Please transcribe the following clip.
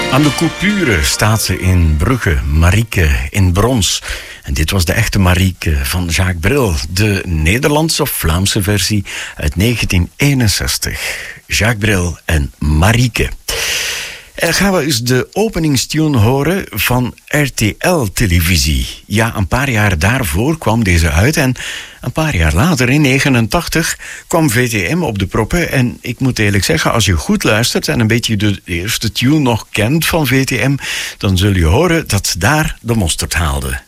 Aan de coupure staat ze in Brugge, Marieke in brons. En dit was de echte Marieke van Jacques Brel, de Nederlandse of Vlaamse versie uit 1961. Jacques Brel en Marieke. Gaan we eens de openingstune horen van RTL-televisie. Ja, een paar jaar daarvoor kwam deze uit en een paar jaar later, in 1989, kwam VTM op de proppen. En ik moet eerlijk zeggen, als je goed luistert en een beetje de eerste tune nog kent van VTM, dan zul je horen dat ze daar de mosterd haalden.